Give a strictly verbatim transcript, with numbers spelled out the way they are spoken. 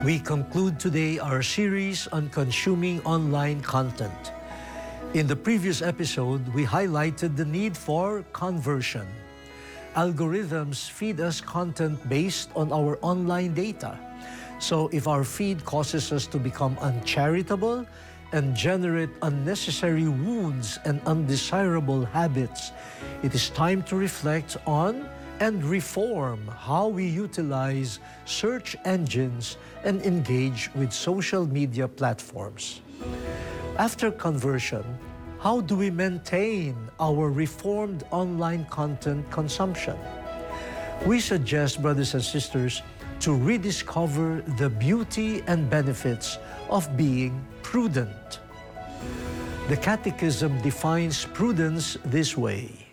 We conclude today our series on consuming online content. In the previous episode, we highlighted the need for conversion. Algorithms feed us content based on our online data. So if our feed causes us to become uncharitable and generate unnecessary wounds and undesirable habits, it is time to reflect on and reform how we utilize search engines and engage with social media platforms. After conversion, how do we maintain our reformed online content consumption? We suggest, brothers and sisters, to rediscover the beauty and benefits of being prudent. The Catechism defines prudence this way: